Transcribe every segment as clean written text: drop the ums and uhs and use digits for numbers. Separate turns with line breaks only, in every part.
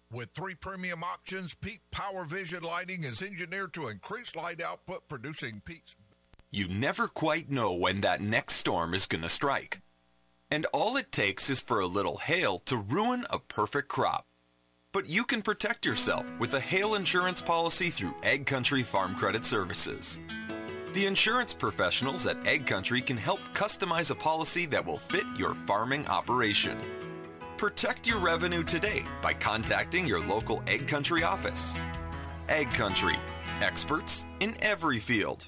With 3 premium options, Peak Power Vision lighting is engineered to increase light output, producing peaks.
You never quite know when that next storm is going to strike. And all it takes is for a little hail to ruin a perfect crop. But you can protect yourself with a hail insurance policy through Egg Country Farm Credit Services. The insurance professionals at Egg Country can help customize a policy that will fit your farming operation. Protect your revenue today by contacting your local Egg Country office. Egg Country, experts in every field.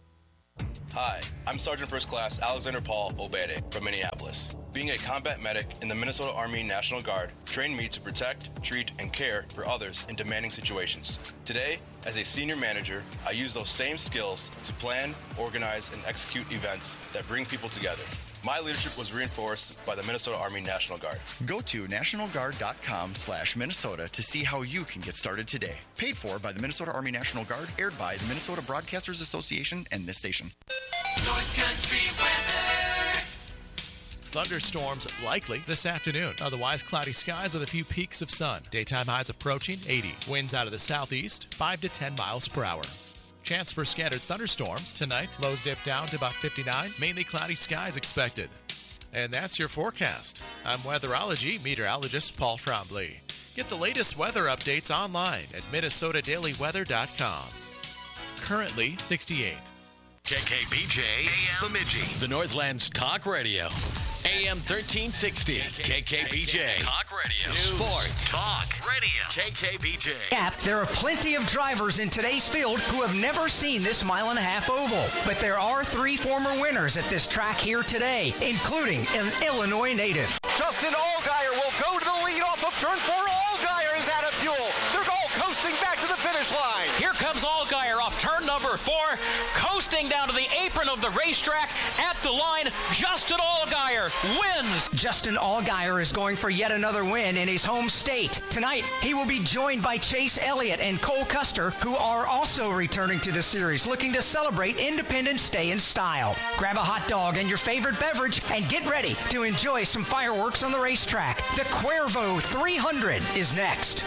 Hi, I'm Sergeant First Class Alexander Paul Obede from Minneapolis. Being a combat medic in the Minnesota Army National Guard trained me to protect, treat, and care for others in demanding situations. Today, as a senior manager, I use those same skills to plan, organize, and execute events that bring people together. My leadership was reinforced by the Minnesota Army National Guard.
Go to nationalguard.com/Minnesota to see how you can get started today. Paid for by the Minnesota Army National Guard, aired by the Minnesota Broadcasters Association and this station.
North Country weather.
Thunderstorms likely this afternoon. Otherwise, cloudy skies with a few peaks of sun. Daytime highs approaching 80. Winds out of the southeast, 5 to 10 miles per hour. Chance for scattered thunderstorms tonight. Lows dip down to about 59. Mainly cloudy skies expected. And that's your forecast. I'm weatherology meteorologist Paul Trombley. Get the latest weather updates online at minnesotadailyweather.com. Currently 68.
KKBJ, AM Bemidji, the Northland's Talk Radio. AM 1360, KKBJ, Talk Radio, News. Sports, Talk Radio, KKBJ.
There are plenty of drivers in today's field who have never seen this mile-and-a-half oval. But there are 3 former winners at this track here today, including an Illinois native.
Justin Allgaier will go to the lead off of turn 4. Allgaier is out of fuel. They're all coasting back to the finish line.
Here comes Allgaier off turn number 4, coasting down to the apron of the racetrack. At the line, Justin Allgaier wins.
Justin Allgaier is going for yet another win in his home state. Tonight, he will be joined by Chase Elliott and Cole Custer, who are also returning to the series, looking to celebrate Independence Day in style. Grab a hot dog and your favorite beverage and get ready to enjoy some fireworks on the racetrack. The Cuervo 300 is next.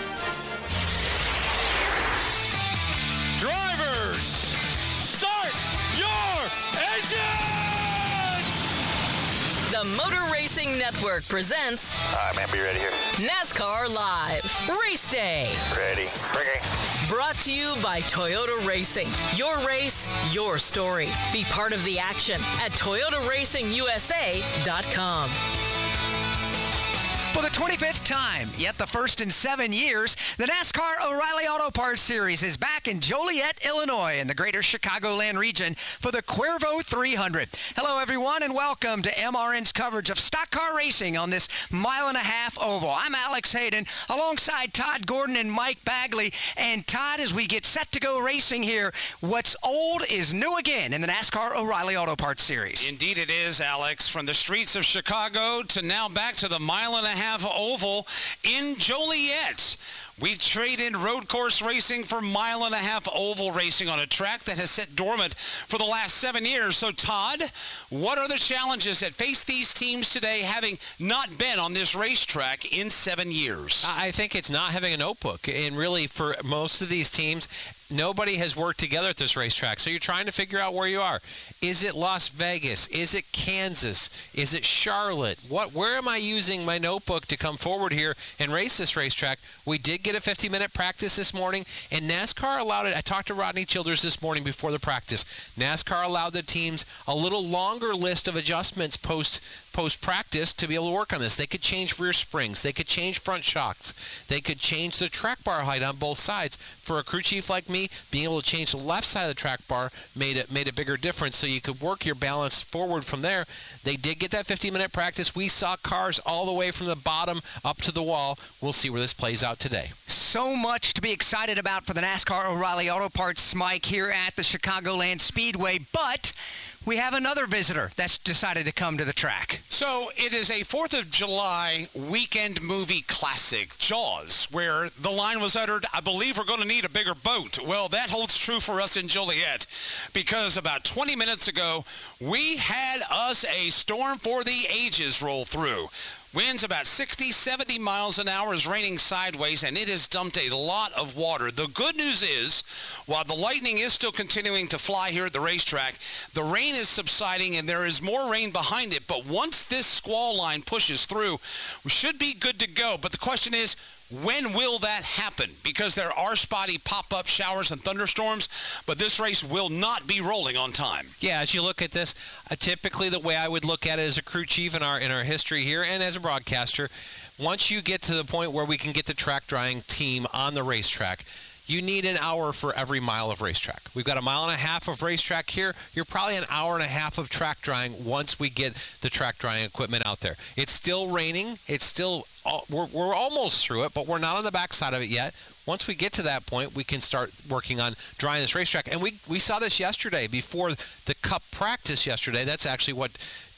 Drivers, start your engines!
The Motor Racing Network presents...
All right, man, be ready here.
NASCAR Live, Race Day.
Ready. Ricky.
Brought to you by Toyota Racing. Your race, your story. Be part of the action at ToyotaRacingUSA.com.
For the 25th time, yet the first in 7 years, the NASCAR O'Reilly Auto Parts Series is back in Joliet, Illinois, in the greater Chicagoland region for the Cuervo 300. Hello, everyone, and welcome to MRN's coverage of stock car racing on this mile-and-a-half oval. I'm Alex Hayden, alongside Todd Gordon and Mike Bagley. And Todd, as we get set to go racing here, what's old is new again in the NASCAR O'Reilly Auto Parts Series.
Indeed it is, Alex. From the streets of Chicago to now back to the mile-and-a-half oval in Joliet. We traded road course racing for mile-and-a-half oval racing on a track that has sat dormant for the last 7 years. So, Todd, what are the challenges that face these teams today, having not been on this racetrack in 7 years?
I think it's not having a notebook. And really, for most of these teams, nobody has worked together at this racetrack. So you're trying to figure out where you are. Is it Las Vegas? Is it Kansas? Is it Charlotte? Where am I using my notebook to come forward here and race this racetrack? We did get a 50-minute practice this morning, and NASCAR allowed it. I talked to Rodney Childers this morning before the practice. NASCAR allowed the teams a little longer list of adjustments post-practice to be able to work on this. They could change rear springs. They could change front shocks. They could change the track bar height on both sides. For a crew chief like me, being able to change the left side of the track bar made a bigger difference, so you could work your balance forward from there. They did get that 50-minute practice. We saw cars all the way from the bottom up to the wall. We'll see where this plays out today.
So much to be excited about for the NASCAR O'Reilly Auto Parts, Mike, here at the Chicagoland Speedway, but we have another visitor that's decided to come to the track.
So it is a 4th of July weekend movie classic, Jaws, where the line was uttered, I believe we're going to need a bigger boat. Well, that holds true for us in Joliet, because about 20 minutes ago, we had us a Storm for the Ages roll through. Winds about 60, 70 miles an hour, is raining sideways, and it has dumped a lot of water. The good news is, while the lightning is still continuing to fly here at the racetrack, the rain is subsiding and there is more rain behind it. But once this squall line pushes through, we should be good to go. But the question is, when will that happen? Because there are spotty pop-up showers and thunderstorms, but this race will not be rolling on time.
Yeah, as you look at this, typically the way I would look at it as a crew chief in our history here and as a broadcaster, once you get to the point where we can get the track drying team on the racetrack, you need an hour for every mile of racetrack. We've got a mile and a half of racetrack here. You're probably an hour and a half of track drying once we get the track drying equipment out there. It's still raining. It's still, we're almost through it, but we're not on the backside of it yet. Once we get to that point, we can start working on drying this racetrack. And we saw this yesterday before the Cup practice yesterday. That's actually what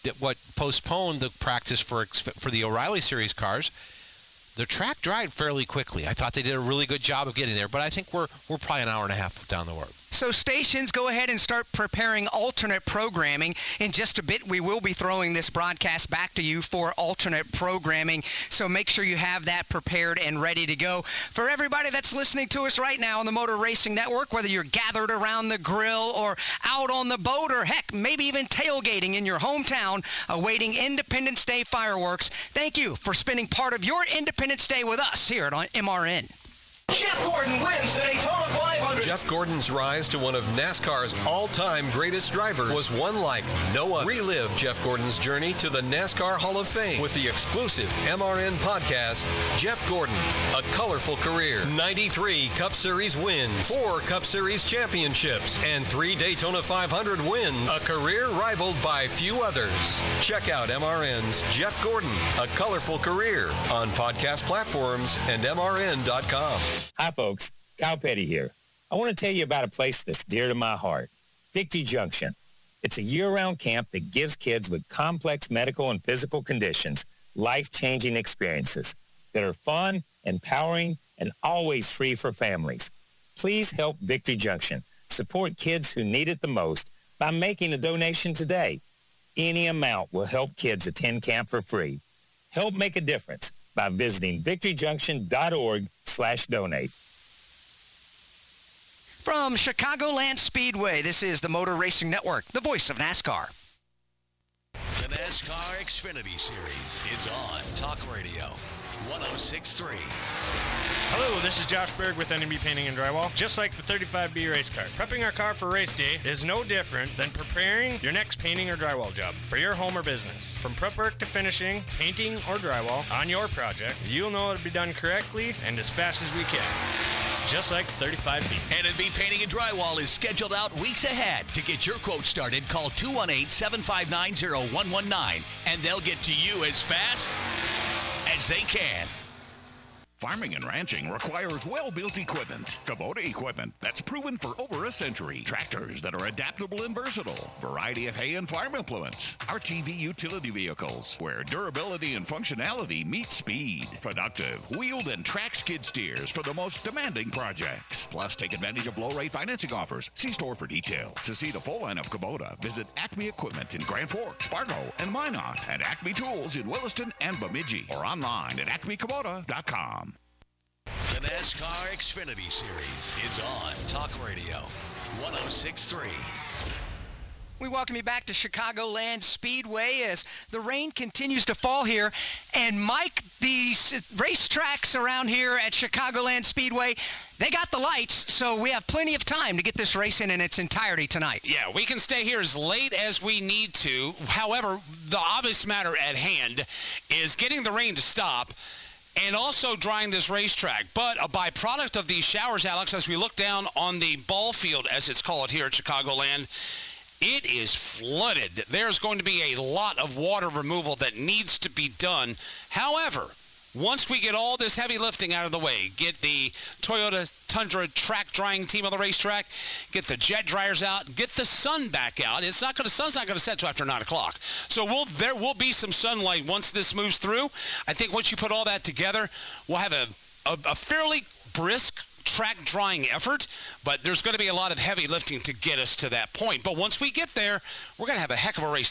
postponed the practice for the O'Reilly Series cars. The track dried fairly quickly. I thought they did a really good job of getting there, but I think we're probably an hour and a half down the road.
So stations, go ahead and start preparing alternate programming. In just a bit, we will be throwing this broadcast back to you for alternate programming. So make sure you have that prepared and ready to go. For everybody that's listening to us right now on the Motor Racing Network, whether you're gathered around the grill or out on the boat or, heck, maybe even tailgating in your hometown awaiting Independence Day fireworks, thank you for spending part of your Independence Day with us here at MRN.
Jeff Gordon wins the Daytona 500.
Jeff Gordon's rise to one of NASCAR's all-time greatest drivers was one like no other. Relive Jeff Gordon's journey to the NASCAR Hall of Fame with the exclusive MRN podcast, Jeff Gordon, A Colorful Career. 93 Cup Series wins, 4 Cup Series championships, and 3 Daytona 500 wins. A career rivaled by few others. Check out MRN's Jeff Gordon, A Colorful Career on podcast platforms and MRN.com.
Hi, folks. Kyle Petty here. I want to tell you about a place that's dear to my heart, Victory Junction. It's a year-round camp that gives kids with complex medical and physical conditions life-changing experiences that are fun, empowering, and always free for families. Please help Victory Junction support kids who need it the most by making a donation today. Any amount will help kids attend camp for free. Help make a difference by visiting victoryjunction.org/donate.
From Chicagoland Speedway, this is the Motor Racing Network, the voice of NASCAR.
The NASCAR Xfinity Series is on Talk Radio 106.3.
Hello, this is Josh Berg with NMB Painting and Drywall. Just like the 35B race car, prepping our car for race day is no different than preparing your next painting or drywall job for your home or business. From prep work to finishing, painting or drywall on your project, you'll know it'll be done correctly and as fast as we can. Just like 35B.
NMB Painting and Drywall is scheduled out weeks ahead. To get your quote started, call 218-759-0119, and they'll get to you as fast as they can.
Farming and ranching requires well-built equipment. Kubota equipment that's proven for over a century. Tractors that are adaptable and versatile. Variety of hay and farm implements. RTV utility vehicles where durability and functionality meet speed. Productive, wheeled and track skid steers for the most demanding projects. Plus, take advantage of low-rate financing offers. See store for details. To see the full line of Kubota, visit Acme Equipment in Grand Forks, Fargo, and Minot, and Acme Tools in Williston and Bemidji, or online at acmekubota.com.
The NASCAR Xfinity Series is on Talk Radio 106.3.
We welcome you back to Chicagoland Speedway as the rain continues to fall here. And Mike, these racetracks around here at Chicagoland Speedway, they got the lights, so we have plenty of time to get this race in its entirety tonight.
Yeah, we can stay here as late as we need to. However, the obvious matter at hand is getting the rain to stop and also drying this racetrack. But a byproduct of these showers, Alex, as we look down on the ball field, as it's called here at Chicagoland, it is flooded. There's going to be a lot of water removal that needs to be done. However, once we get all this heavy lifting out of the way, get the Toyota Tundra track drying team on the racetrack, get the jet dryers out, get the sun back out. Sun's not going to set till after 9 o'clock. So there will be some sunlight once this moves through. I think once you put all that together, we'll have a fairly brisk track drying effort, but there's going to be a lot of heavy lifting to get us to that point. But once we get there, we're going to have a heck of a race tonight.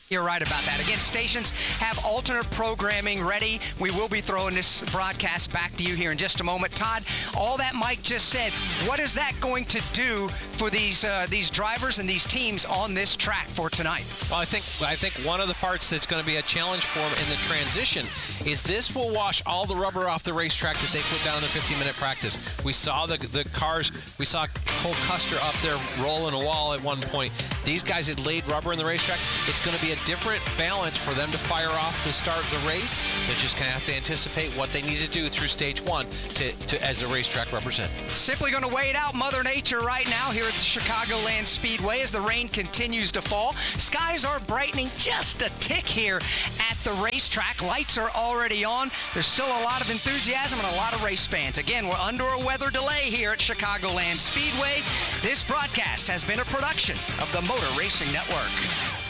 You're right about that. Again, stations have alternate programming ready. We will be throwing this broadcast back to you here in just a moment. Todd, all that Mike just said, what is that going to do for these drivers and these teams on this track for tonight?
Well, I think one of the parts that's going to be a challenge for them in the transition is this will wash all the rubber off the racetrack that they put down in the 50-minute practice. We saw the cars. We saw Cole Custer up there rolling a wall at one point. These guys had laid rubber in the racetrack. It's going to be a different balance for them to fire off the start of the race. They're just going to have to anticipate what they need to do through stage one to as a racetrack representative.
Simply going to wait out Mother Nature right now here at the Chicagoland Speedway as the rain continues to fall. Skies are brightening just a tick here at the racetrack. Lights are already on. There's still a lot of enthusiasm and a lot of race fans. Again, we're under a weather delay here at Chicagoland Speedway. This broadcast has been a production of the Motor Racing Network.